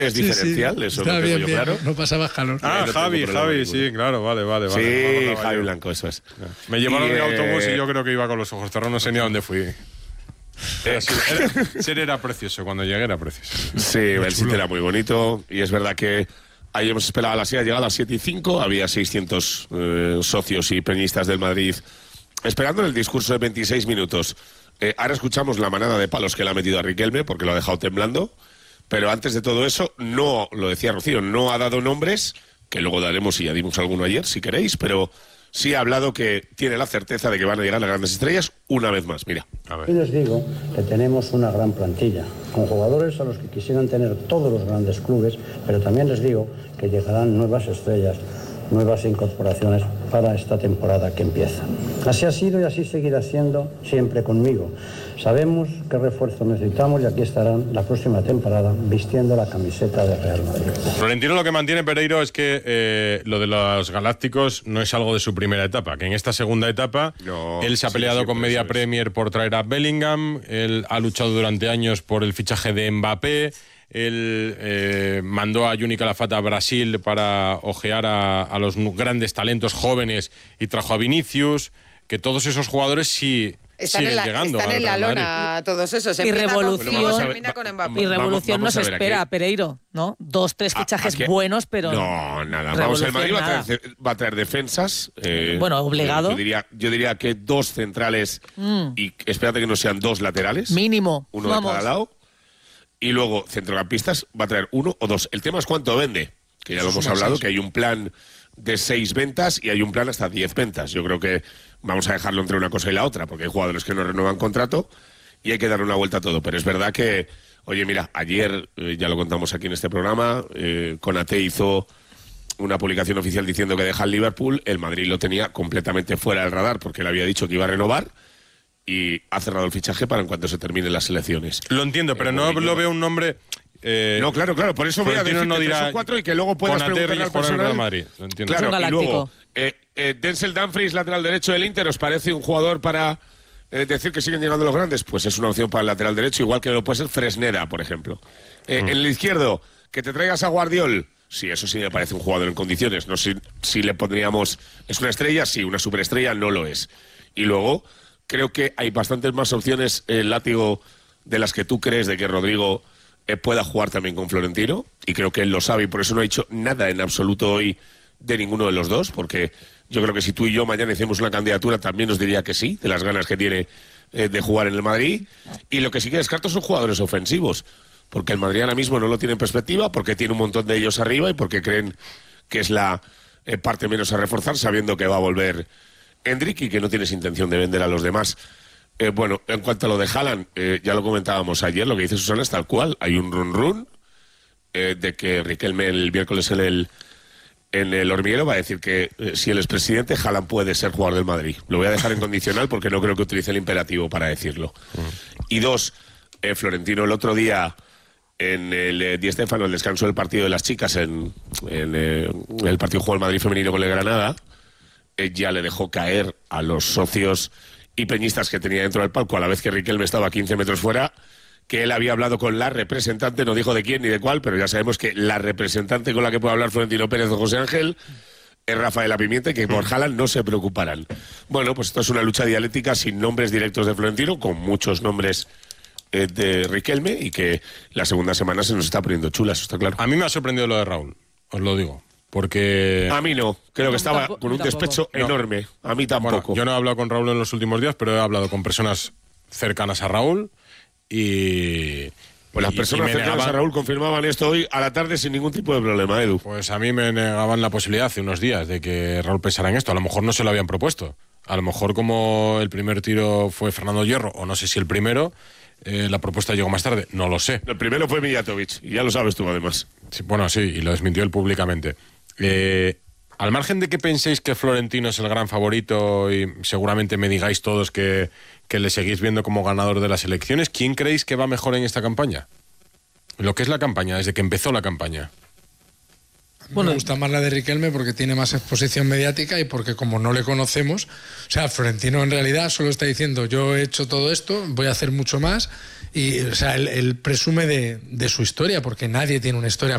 es diferencial, sí, eso lo tengo yo claro. No pasaba calor. Javi, sí, claro, vale. Sí, Javi Blanco, eso es. Me llevaron en autobús y yo creo que iba con los ojos cerrados, no sé ni a dónde fui. Era precioso, cuando llegué era precioso. Sí, el sitio era muy bonito y es verdad que ahí hemos esperado a llegar a las 7:05, había 600 socios y peñistas del Madrid esperando en el discurso de 26 minutos. Ahora escuchamos la manada de palos que le ha metido a Riquelme porque lo ha dejado temblando. Pero antes de todo eso, no, lo decía Rocío, no ha dado nombres, que luego daremos y ya dimos alguno ayer, si queréis, pero sí ha hablado que tiene la certeza de que van a llegar las grandes estrellas una vez más. Mira. Y les digo que tenemos una gran plantilla, con jugadores a los que quisieran tener todos los grandes clubes, pero también les digo que llegarán nuevas estrellas, nuevas incorporaciones para esta temporada que empieza. Así ha sido y así seguirá siendo siempre conmigo. Sabemos qué refuerzo necesitamos y aquí estarán la próxima temporada vistiendo la camiseta de Real Madrid. Florentino lo que mantiene, Pereiro, es que lo de los galácticos no es algo de su primera etapa, que en esta segunda etapa él se ha peleado con Media Premier por traer a Bellingham, él ha luchado durante años por el fichaje de Mbappé, él mandó a Juni Calafate a Brasil para ojear a los grandes talentos jóvenes y trajo a Vinicius, que todos esos jugadores sí siguen llegando. Están en la lona todos esos. Y Revolución, con Mbappé. y Revolución nos espera, aquí. Pereiro, ¿no? 2-3 fichajes aquí, buenos, pero... No, nada. Vamos, el Madrid va a traer defensas. Bueno, obligado. Yo diría que 2 centrales y espérate que no sean 2 laterales. Mínimo. Uno de cada lado. Y luego centrocampistas va a traer 1 o 2. El tema es cuánto vende, que ya lo hemos hablado, que hay un plan de 6 ventas y hay un plan hasta 10 ventas. Yo creo que vamos a dejarlo entre una cosa y la otra, porque hay jugadores que no renuevan contrato y hay que dar una vuelta a todo. Pero es verdad que, oye, mira, ayer, ya lo contamos aquí en este programa, Konaté hizo una publicación oficial diciendo que deja el Liverpool, el Madrid lo tenía completamente fuera del radar porque le había dicho que iba a renovar y ha cerrado el fichaje para en cuanto se terminen las elecciones. Lo entiendo, pero no lo veo un nombre... no, claro, por eso voy a decir no dirá 3 o 4 y que luego puedas preguntarle al personal. Madrid, lo entiendo. Claro, y luego, Denzel Dumfries, lateral derecho del Inter, ¿os parece un jugador para decir que siguen llegando los grandes? Pues es una opción para el lateral derecho, igual que lo puede ser Fresneda, por ejemplo. En el izquierdo, que te traigas a Guardiol. Sí, eso sí me parece un jugador en condiciones. No sé si le pondríamos... ¿Es una estrella? Sí, una superestrella no lo es. Y luego, creo que hay bastantes más opciones, Látigo, de las que tú crees de que Rodrigo pueda jugar también con Florentino. Y creo que él lo sabe y por eso no ha dicho nada en absoluto hoy de ninguno de los dos, porque yo creo que si tú y yo mañana hacemos una candidatura también nos diría que sí, de las ganas que tiene de jugar en el Madrid. Y lo que sí que descarto son jugadores ofensivos, porque el Madrid ahora mismo no lo tiene en perspectiva, porque tiene un montón de ellos arriba y porque creen que es la parte menos a reforzar, sabiendo que va a volver Endrick y que no tienes intención de vender a los demás. Bueno, en cuanto a lo de Haaland, ya lo comentábamos ayer, lo que dice Susana es tal cual. Hay un run de que Riquelme el miércoles en el hormiguero va a decir que si él es presidente, Haaland puede ser jugador del Madrid. Lo voy a dejar en condicional porque no creo que utilice el imperativo para decirlo. Y 2, Florentino el otro día en el Di Stéfano, el descanso del partido de las chicas en el partido jugó el Madrid femenino con el Granada, ya le dejó caer a los socios y peñistas que tenía dentro del palco a la vez que Riquelme estaba a 15 metros fuera, que él había hablado con la representante, no dijo de quién ni de cuál, pero ya sabemos que la representante con la que puede hablar Florentino Pérez o José Ángel es Rafaela Pimienta y que por Haaland no se preocuparán. Bueno, pues esto es una lucha dialéctica sin nombres directos de Florentino, con muchos nombres de Riquelme, y que la segunda semana se nos está poniendo chula, eso está claro. A mí me ha sorprendido lo de Raúl, os lo digo. Porque... A mí no, creo que estaba con un despecho enorme. A mí tampoco. Bueno, yo no he hablado con Raúl en los últimos días, pero he hablado con personas cercanas a Raúl y... Pues las personas cercanas a Raúl confirmaban esto hoy a la tarde sin ningún tipo de problema, Edu. Pues a mí me negaban la posibilidad hace unos días de que Raúl pensara en esto. A lo mejor no se lo habían propuesto. A lo mejor como el primer tiro fue Fernando Hierro, o no sé si el primero, la propuesta llegó más tarde. No lo sé. El primero fue Mijatovic, y ya lo sabes tú además. Sí, bueno, sí, y lo desmintió él públicamente. Al margen de que penséis que Florentino es el gran favorito y seguramente me digáis todos que le seguís viendo como ganador de las elecciones, ¿quién creéis que va mejor en esta campaña? Lo que es la campaña, desde que empezó la campaña. Bueno, me gusta más la de Riquelme porque tiene más exposición mediática y porque como no le conocemos, o sea, Florentino en realidad solo está diciendo yo he hecho todo esto, voy a hacer mucho más y, o sea, él presume de su historia porque nadie tiene una historia